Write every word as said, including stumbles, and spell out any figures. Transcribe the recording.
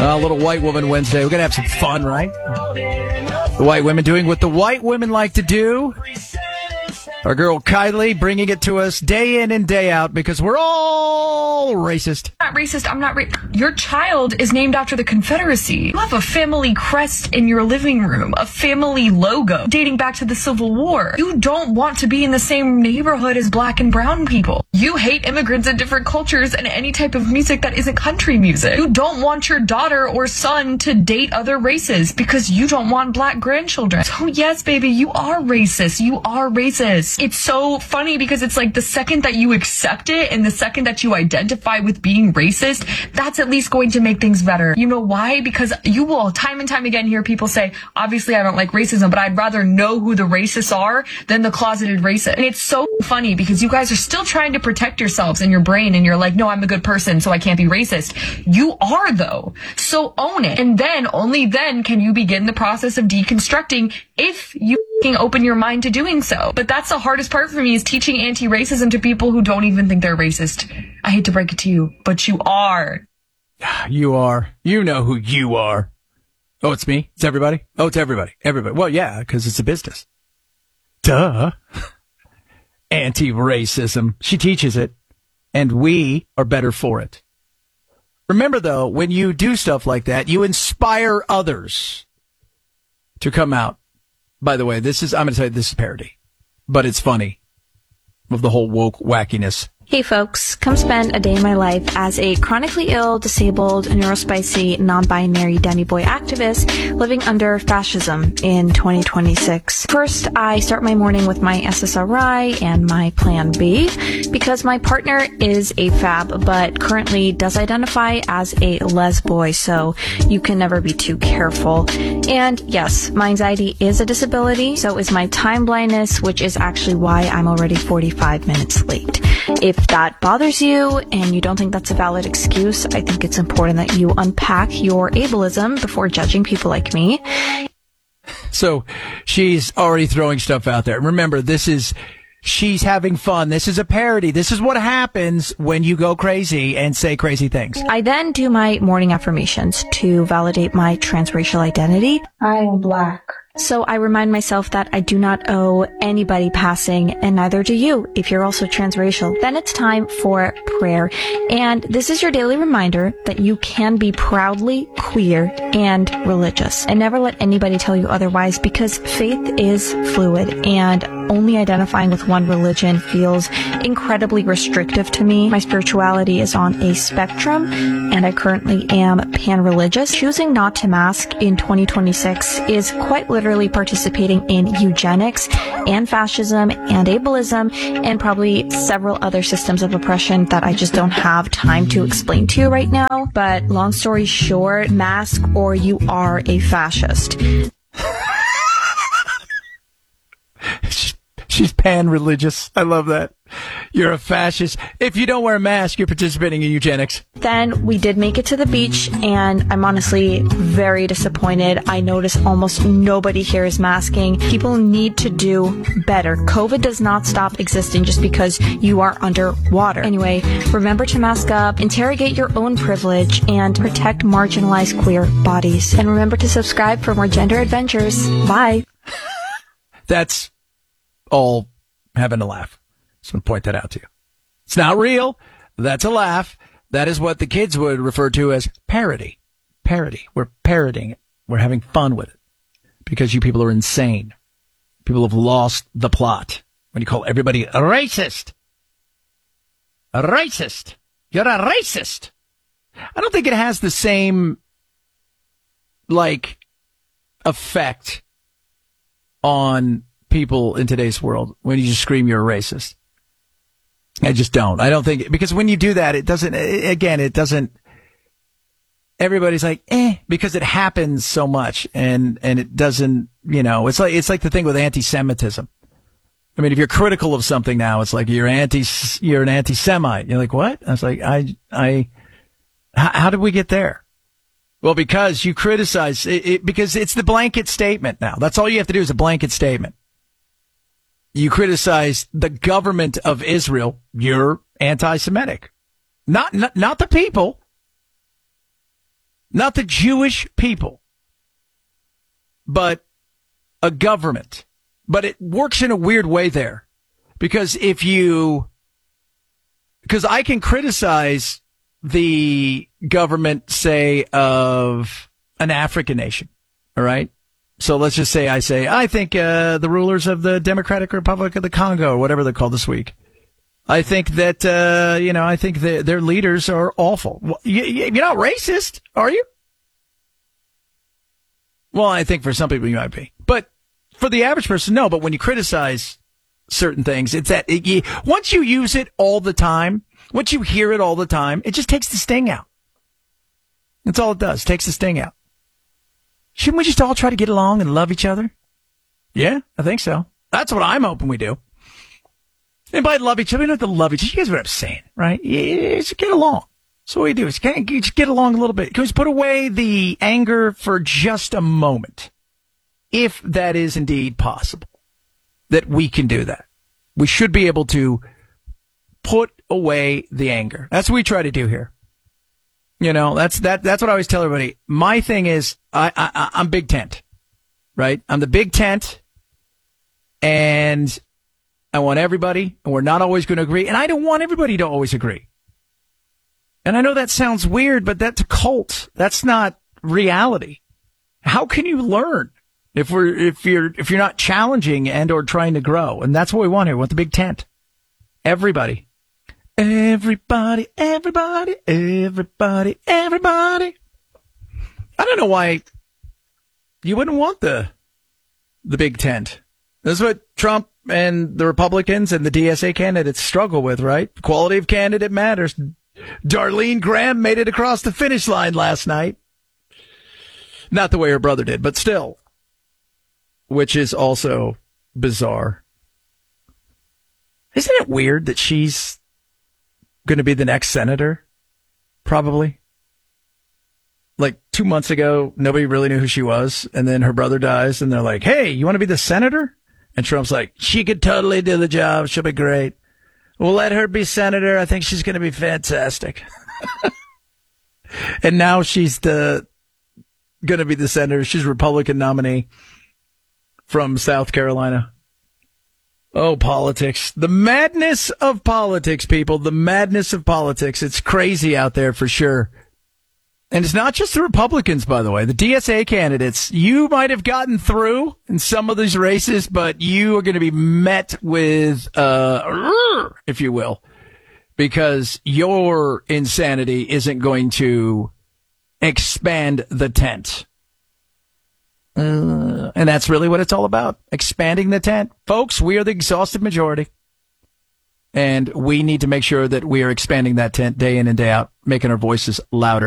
A little White Woman Wednesday. We're going to have some fun, right? The white women doing what the white women like to do. Our girl Kylie bringing it to us day in and day out because we're all racist. I'm not racist. I'm not ra- Your child is named after the Confederacy. You have a family crest in your living room, a family logo dating back to the Civil War. You don't want to be in the same neighborhood as black and brown people. You hate immigrants in different cultures and any type of music that isn't country music. You don't want your daughter or son to date other races because you don't want black grandchildren. So yes, baby, you are racist. You are racist. It's so funny because it's like the second that you accept it and the second that you identify with being racist, that's at least going to make things better. You know why? Because you will time and time again hear people say, obviously I don't like racism, but I'd rather know who the racists are than the closeted racist. And it's so funny because you guys are still trying to protect yourselves in your brain and you're like, no, I'm a good person, so I can't be racist. You are though. So own it. And then, only then can you begin the process of deconstructing if you open your mind to doing so. But that's the hardest part for me, is teaching anti-racism to people who don't even think they're racist. I hate to break it to you, but you are. You are. You know who you are. Oh, it's me? It's everybody? Oh, it's everybody. Everybody. Well, yeah, because it's a business. Duh. Anti-racism. She teaches it, and we are better for it. Remember, though, when you do stuff like that, you inspire others to come out. By the way, this is, I'm going to tell you, this is parody, but it's funny of the whole woke wackiness. Hey folks, come spend a day in my life as a chronically ill, disabled, neurospicy, non-binary demi-boy activist living under fascism in twenty twenty-six. First, I start my morning with my S S R I and my plan B because my partner is a fab but currently does identify as a lesboy, so you can never be too careful. And yes, my anxiety is a disability, so is my time blindness, which is actually why I'm already forty-five minutes late. If that bothers you and you don't think that's a valid excuse, I think it's important that you unpack your ableism before judging people like me. So she's already throwing stuff out there. Remember, this is, she's having fun. This is a parody. This is what happens when you go crazy and say crazy things. I then do my morning affirmations to validate my transracial identity. I am black. So I remind myself that I do not owe anybody passing, and neither do you if you're also transracial. Then it's time for prayer. And this is your daily reminder that you can be proudly queer and religious. And never let anybody tell you otherwise, because faith is fluid, and only identifying with one religion feels incredibly restrictive to me. My spirituality is on a spectrum, and I currently am pan-religious. Choosing not to mask in twenty twenty-six is quite literally participating in eugenics and fascism and ableism and probably several other systems of oppression that I just don't have time to explain to you right now. But long story short, mask or you are a fascist. She's pan-religious. I love that. You're a fascist. If you don't wear a mask, you're participating in eugenics. Then we did make it to the beach, and I'm honestly very disappointed. I notice almost nobody here is masking. People need to do better. COVID does not stop existing just because you are underwater. Anyway, remember to mask up, interrogate your own privilege, and protect marginalized queer bodies. And remember to subscribe for more gender adventures. Bye. That's all having a laugh. Just want to point that out to you. It's not real. That's a laugh. That is what the kids would refer to as parody. Parody. We're parodying it. We're having fun with it. Because you people are insane. People have lost the plot. When you call everybody a racist. A racist. You're a racist. I don't think it has the same, like, effect on people in today's world when you just scream you're a racist. I just don't. I don't think, because when you do that, it doesn't, again, it doesn't, everybody's like, eh, because it happens so much and, and it doesn't, you know, it's like, it's like the thing with anti-Semitism. I mean, if you're critical of something now, it's like you're anti, you're an anti-Semite. You're like, what? I was like, I, I, how, how did we get there? Well, because you criticize it, it, because it's the blanket statement now. That's all you have to do is a blanket statement. You criticize the government of Israel, you're anti-Semitic. Not, not, not the people. Not the Jewish people, but a government. But it works in a weird way there. Because if you, because I can criticize the government, say, of an African nation. All right. So let's just say I say, I think uh, the rulers of the Democratic Republic of the Congo, or whatever they're called this week, I think that, uh, you know, I think that their leaders are awful. Well, you, you're not racist, are you? Well, I think for some people you might be. But for the average person, no. But when you criticize certain things, it's that it, you, once you use it all the time, once you hear it all the time, it just takes the sting out. That's all it does. Takes the sting out. Shouldn't we just all try to get along and love each other? Yeah, I think so. That's what I'm hoping we do. Anybody love each other? We don't have to love each other. You guys know what I'm saying, right? You just get along. That's what we do. Is can you just get along a little bit. Can we just put away the anger for just a moment? If that is indeed possible, that we can do that. We should be able to put away the anger. That's what we try to do here. You know, that's that. That's what I always tell everybody. My thing is, I, I I'm big tent, right? I'm the big tent, and I want everybody, and we're not always going to agree, and I don't want everybody to always agree. And I know that sounds weird, but that's a cult. That's not reality. How can you learn if we're if you're if you're not challenging and or trying to grow? And that's what we want here. We want the big tent. Everybody. Everybody, everybody, everybody, everybody. I don't know why you wouldn't want the the big tent. This is what Trump and the Republicans and the D S A candidates struggle with, right? Quality of candidate matters. Darlene Graham made it across the finish line last night. Not the way her brother did, but still. Which is also bizarre. Isn't it weird that she's going to be the next senator? Probably. Like two months ago, nobody really knew who she was. And then her brother dies and they're like, hey, you want to be the senator? And Trump's like, she could totally do the job. She'll be great. We'll let her be senator. I think she's going to be fantastic. And now she's the going to be the senator. She's a Republican nominee from South Carolina. Oh, politics. The madness of politics, people. The madness of politics. It's crazy out there for sure. And it's not just the Republicans, by the way. The D S A candidates, you might have gotten through in some of these races, but you are going to be met with, uh, if you will, because your insanity isn't going to expand the tent. Uh, and that's really what it's all about. Expanding the tent. Folks, we are the exhausted majority. And we need to make sure that we are expanding that tent day in and day out, making our voices louder.